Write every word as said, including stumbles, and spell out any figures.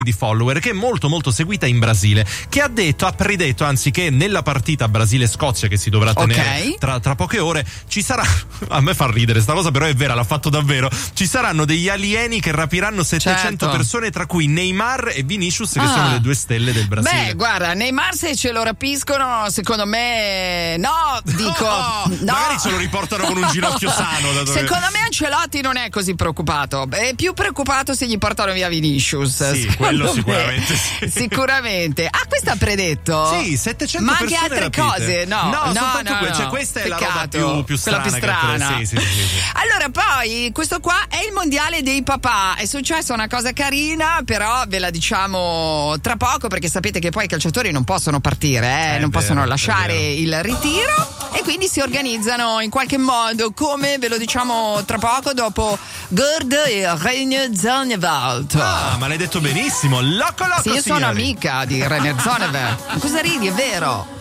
di follower, che è molto molto seguita in Brasile, che ha detto, ha predetto anzi che nella partita Brasile-Scozia che si dovrà tenere okay. tra, tra poche ore ci sarà, a me fa ridere sta cosa però è vera, l'ha fatto davvero, ci saranno degli alieni che rapiranno settecento certo. persone, tra cui Neymar e Vinicius, che ah. sono le due stelle del Brasile. Beh, guarda, Neymar se ce lo rapiscono, secondo me no, dico no, no. magari ce lo riportano con un ginocchio sano da dove... Secondo me Ancelotti non è così preoccupato, è più preoccupato se gli portano via Vinicius. Sì, quello sicuramente sì. Sicuramente. Ah, questo ha predetto? Sì, settecento ma anche persone altre rapite. cose? No, no, no, soltanto no, que- no. cioè, questa è Peccato. la roba più, più strana, Quella più strana. Che... sì, sì, sì, sì. Allora, poi questo qua è il mondiale dei papà. È successa una cosa carina, però ve la diciamo tra poco, perché sapete che poi i calciatori non possono partire, eh? È non vero, possono lasciare è il ritiro, e quindi si organizzano in qualche modo, come ve lo diciamo tra poco, dopo Gerd e Reine Zonneveld. Ah, ma l'hai detto benissimo. Loco loco, Sì, io sono signori. amica di Reine Zonneveld. Cosa ridi, è vero?